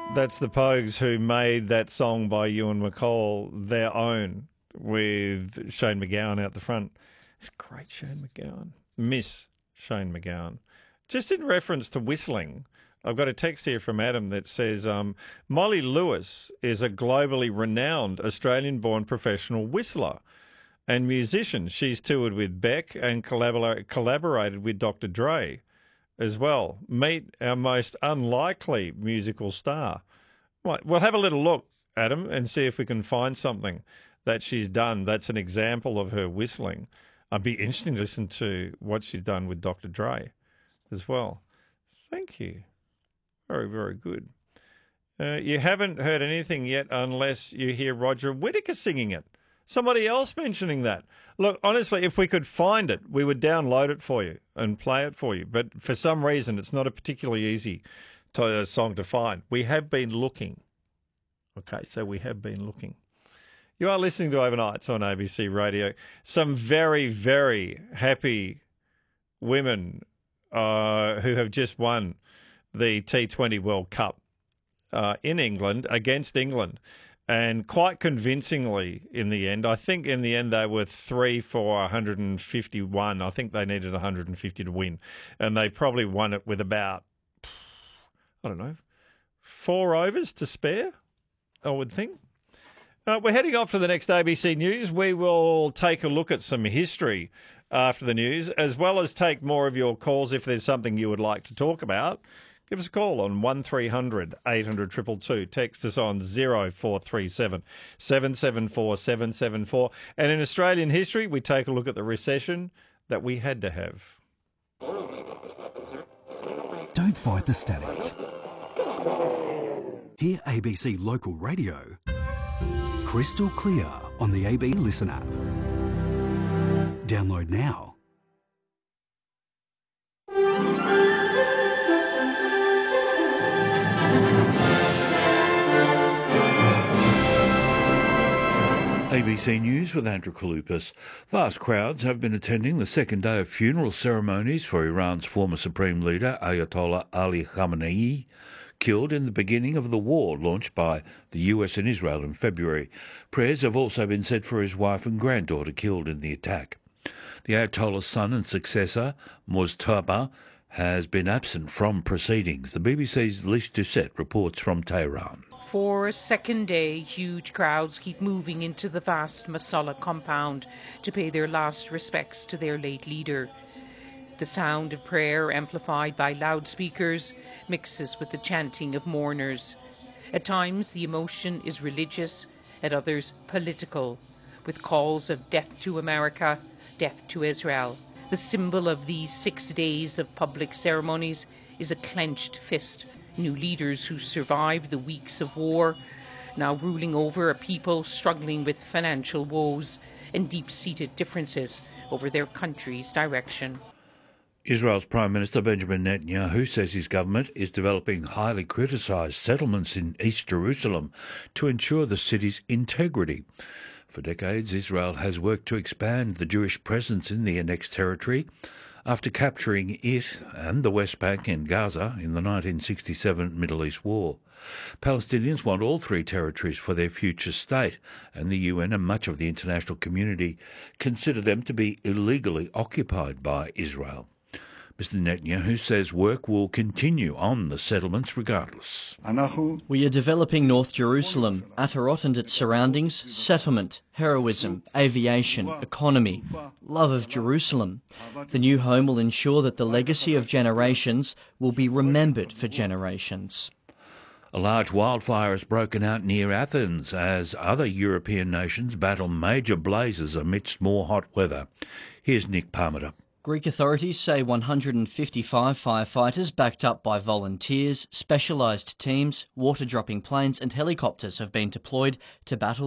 That's the Pogues who made that song by Ewan McCall their own with Shane MacGowan out the front. It's great, Shane MacGowan. Miss Shane MacGowan. Just in reference to whistling, I've got a text here from Adam that says Molly Lewis is a globally renowned Australian-born professional whistler and musician. She's toured with Beck and collaborated with Dr. Dre as well. Meet our most unlikely musical star. Right, we'll have a little look, Adam, and see if we can find something that she's done that's an example of her whistling. I'd be interested to listen to what she's done with Dr. Dre as well. Thank you. Very, very good. You haven't heard anything yet unless you hear Roger Whittaker singing it. Somebody else mentioning that. Look, honestly, if we could find it, we would download it for you and play it for you. But for some reason, it's not a particularly easy song to find. We have been looking. Okay, so we have been looking. You are listening to Overnights on ABC Radio. Some very, very happy women who have just won the T20 World Cup in England, against England. And quite convincingly in the end. I think in the end they were 3 for 151. I think they needed 150 to win. And they probably won it with about, 4 overs to spare, I would think. We're heading off to the next ABC News. We will take a look at some history after the news, as well as take more of your calls if there's something you would like to talk about. Give us a call on 1300 800 222. Text us on 0437 774 774. And in Australian history, we take a look at the recession that we had to have. Don't fight the static. Hear ABC Local Radio crystal clear on the AB Listen app. Download now. ABC News with Andrew Kalupas. Vast crowds have been attending the second day of funeral ceremonies for Iran's former supreme leader, Ayatollah Ali Khamenei, killed in the beginning of the war launched by the US and Israel in February. Prayers have also been said for his wife and granddaughter killed in the attack. The Ayatollah's son and successor, Mojtaba, has been absent from proceedings. The BBC's Lish Doucette reports from Tehran. For a second day, huge crowds keep moving into the vast Masala compound to pay their last respects to their late leader. The sound of prayer, amplified by loudspeakers, mixes with the chanting of mourners. At times, the emotion is religious, at others, political, with calls of death to America, death to Israel. The symbol of these 6 days of public ceremonies is a clenched fist. New leaders who survived the weeks of war, now ruling over a people struggling with financial woes and deep-seated differences over their country's direction. Israel's Prime Minister Benjamin Netanyahu says his government is developing highly criticised settlements in East Jerusalem to ensure the city's integrity. For decades, Israel has worked to expand the Jewish presence in the annexed territory after capturing it and the West Bank and Gaza in the 1967 Middle East War. Palestinians want all 3 territories for their future state, and the UN and much of the international community consider them to be illegally occupied by Israel. Mr. Netanyahu says work will continue on the settlements regardless. We are developing North Jerusalem, Atarot and its surroundings, settlement, heroism, aviation, economy, love of Jerusalem. The new home will ensure that the legacy of generations will be remembered for generations. A large wildfire has broken out near Athens as other European nations battle major blazes amidst more hot weather. Here's Nick Parmiter. Greek authorities say 155 firefighters backed up by volunteers, specialised teams, water-dropping planes and helicopters have been deployed to battle